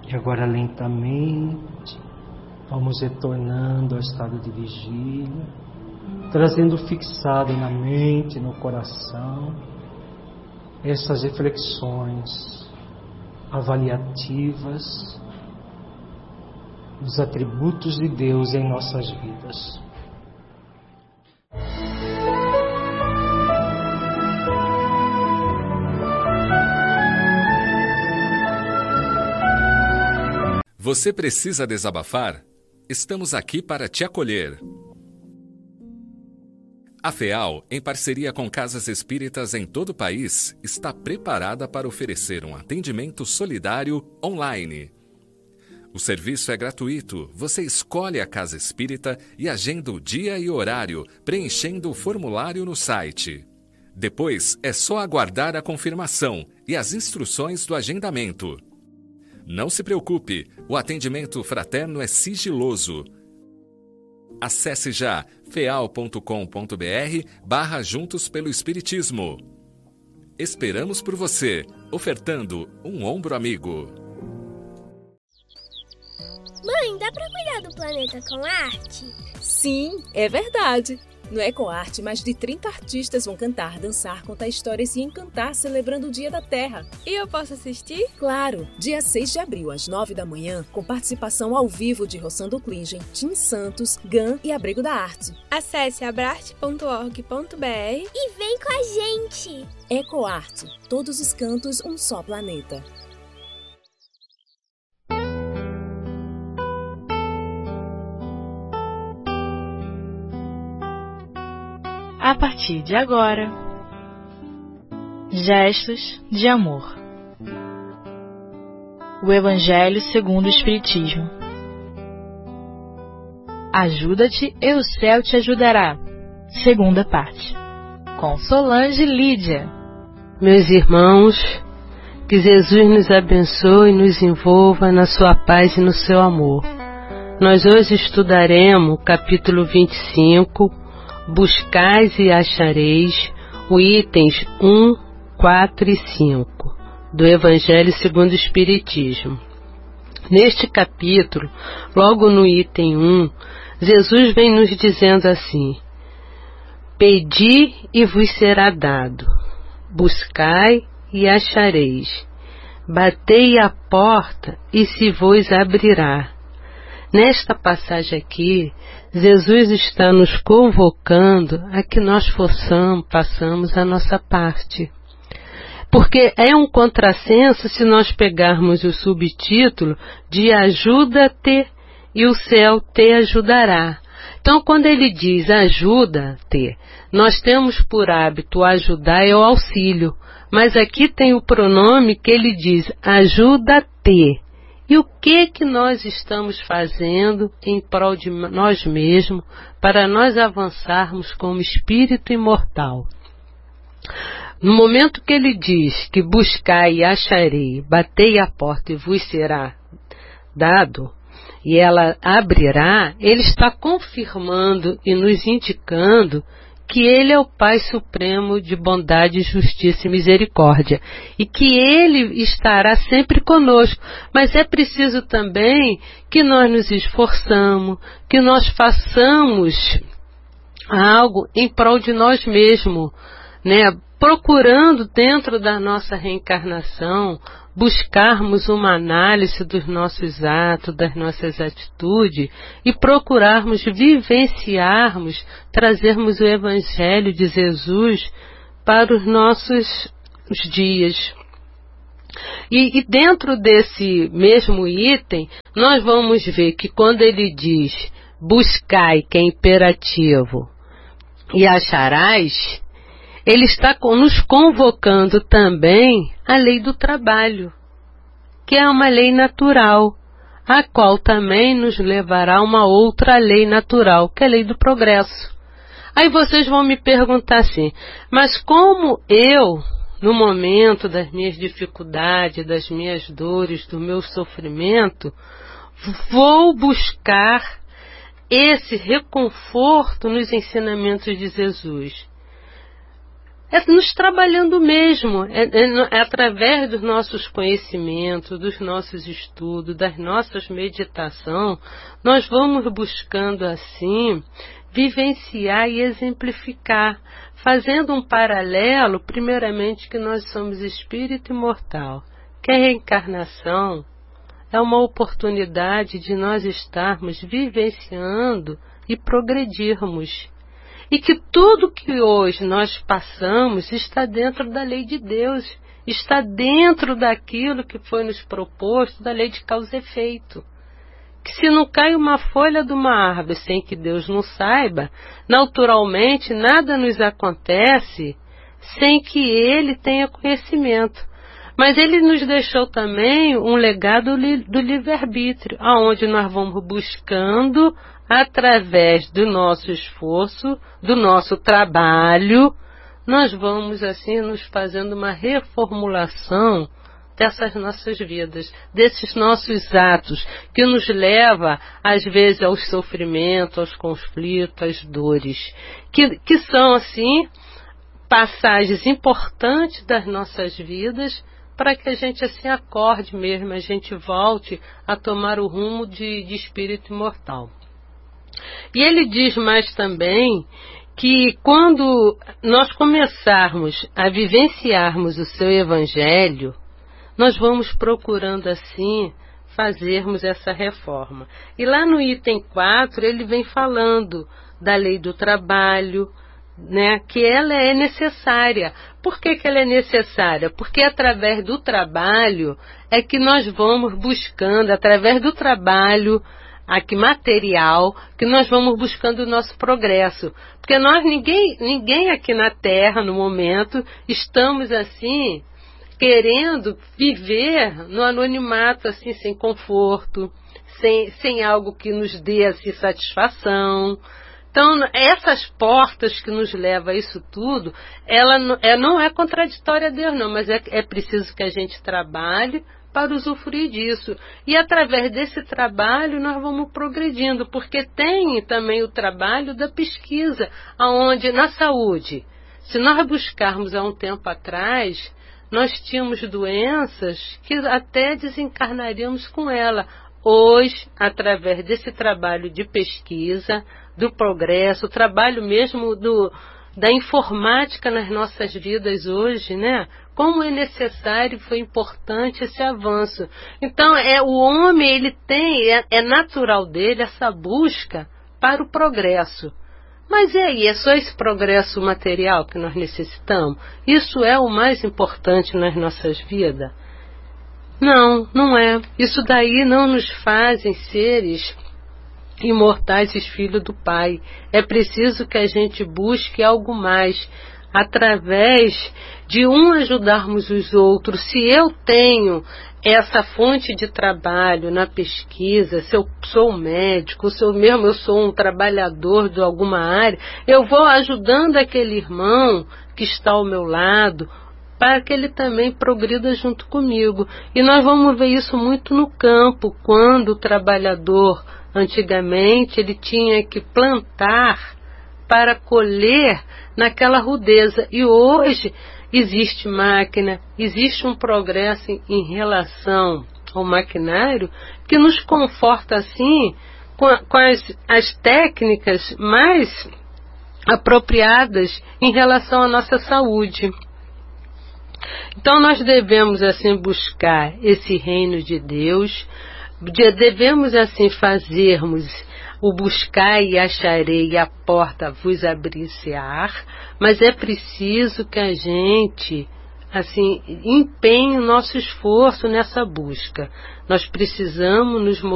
E agora lentamente vamos retornando ao estado de vigília, trazendo fixado na mente, no coração, essas reflexões avaliativas dos atributos de Deus em nossas vidas. Você precisa desabafar? Estamos aqui para te acolher. A FEAL, em parceria com casas espíritas em todo o país, está preparada para oferecer um atendimento solidário online. O serviço é gratuito. Você escolhe a casa espírita e agenda o dia e horário, preenchendo o formulário no site. Depois, é só aguardar a confirmação e as instruções do agendamento. Não se preocupe, o atendimento fraterno é sigiloso. Acesse já feal.com.br/Juntos pelo Espiritismo. Esperamos por você, ofertando um ombro amigo. Mãe, dá pra cuidar do planeta com arte? Sim, é verdade. No EcoArte, mais de 30 artistas vão cantar, dançar, contar histórias e encantar celebrando o Dia da Terra. E eu posso assistir? Claro! Dia 6 de abril, às 9 da manhã, com participação ao vivo de Rossando Klingen, Tim Santos, GAN e Abrigo da Arte. Acesse abrarte.org.br e vem com a gente! EcoArte. Todos os cantos, um só planeta. A partir de agora, gestos de amor. O Evangelho segundo o Espiritismo. Ajuda-te e o céu te ajudará. Segunda parte. Com Solange Lídia. Meus irmãos, que Jesus nos abençoe e nos envolva na sua paz e no seu amor. Nós hoje estudaremos o capítulo 25, Buscais e achareis, os itens 1, 4 e 5 do Evangelho segundo o Espiritismo. Neste capítulo, logo no item 1, Jesus vem nos dizendo assim: Pedi e vos será dado, buscai e achareis, batei a porta e se vos abrirá. Nesta passagem aqui, Jesus está nos convocando a que nós façamos a nossa parte. Porque é um contrassenso se nós pegarmos o subtítulo de ajuda-te e o céu te ajudará. Então, quando ele diz ajuda-te, nós temos por hábito ajudar é o auxílio. Mas aqui tem o pronome que ele diz ajuda-te. E o que nós estamos fazendo em prol de nós mesmos para nós avançarmos como espírito imortal? No momento que ele diz que buscai e acharei, batei a porta e vos será dado, e ela abrirá, ele está confirmando e nos indicando que ele é o Pai Supremo de bondade, justiça e misericórdia, e que ele estará sempre conosco, mas é preciso também que nós nos esforçamos, que nós façamos algo em prol de nós mesmos, né? Procurando dentro da nossa reencarnação, buscarmos uma análise dos nossos atos, das nossas atitudes e procurarmos vivenciarmos, trazermos o Evangelho de Jesus para os nossos dias. E dentro desse mesmo item, nós vamos ver que quando ele diz buscai, que é imperativo, e acharás, ele está nos convocando também a lei do trabalho, que é uma lei natural, a qual também nos levará a uma outra lei natural, que é a lei do progresso. Aí vocês vão me perguntar assim, mas como eu, no momento das minhas dificuldades, das minhas dores, do meu sofrimento, vou buscar esse reconforto nos ensinamentos de Jesus? nos trabalhando mesmo, é através dos nossos conhecimentos, dos nossos estudos, das nossas meditações, nós vamos buscando assim vivenciar e exemplificar, fazendo um paralelo, primeiramente, que nós somos espírito imortal, que a reencarnação é uma oportunidade de nós estarmos vivenciando e progredirmos. E que tudo que hoje nós passamos está dentro da lei de Deus, está dentro daquilo que foi nos proposto, da lei de causa e efeito. Que se não cai uma folha de uma árvore sem que Deus não saiba, naturalmente nada nos acontece sem que Ele tenha conhecimento. Mas Ele nos deixou também um legado do livre-arbítrio, aonde nós vamos buscando, através do nosso esforço, do nosso trabalho, nós vamos assim nos fazendo uma reformulação dessas nossas vidas, desses nossos atos, que nos leva, às vezes, ao sofrimento, aos conflitos, às dores, que são, assim, passagens importantes das nossas vidas, para que a gente, assim, acorde mesmo, a gente volte a tomar o rumo de espírito imortal. E ele diz mais também que quando nós começarmos a vivenciarmos o seu evangelho, nós vamos procurando assim fazermos essa reforma. E lá no item 4 ele vem falando da lei do trabalho, né, que ela é necessária. Por que ela é necessária? Porque através do trabalho é que nós vamos buscando, através do trabalho aqui material, que nós vamos buscando o nosso progresso. Porque nós, ninguém aqui na Terra, no momento, estamos assim, querendo viver no anonimato, assim, sem conforto, sem algo que nos dê assim, satisfação. Então, essas portas que nos levam a isso tudo, ela não é contraditória a Deus, não, mas é preciso que a gente trabalhe para usufruir disso. E através desse trabalho nós vamos progredindo, porque tem também o trabalho da pesquisa, aonde na saúde, se nós buscarmos há um tempo atrás, nós tínhamos doenças que até desencarnaríamos com ela. Hoje, através desse trabalho de pesquisa, do progresso, o trabalho mesmo da informática nas nossas vidas hoje, né? Como é necessário e foi importante esse avanço. Então, o homem, ele tem, é natural dele essa busca para o progresso. Mas e aí, é só esse progresso material que nós necessitamos? Isso é o mais importante nas nossas vidas? Não, não é. Isso daí não nos fazem seres imortais e filhos do Pai. É preciso que a gente busque algo mais, através de ajudarmos os outros. Se eu tenho essa fonte de trabalho na pesquisa, se eu sou um médico, se eu sou um trabalhador de alguma área, eu vou ajudando aquele irmão que está ao meu lado, para que ele também progrida junto comigo. E nós vamos ver isso muito no campo, quando o trabalhador, antigamente, ele tinha que plantar para colher naquela rudeza. E hoje existe máquina, existe um progresso em relação ao maquinário que nos conforta assim com as técnicas mais apropriadas em relação à nossa saúde. Então nós devemos assim buscar esse reino de Deus, devemos assim fazermos o buscar e acharei e a porta vos abrir-se-á, mas é preciso que a gente assim empenhe o nosso esforço nessa busca. Nós precisamos nos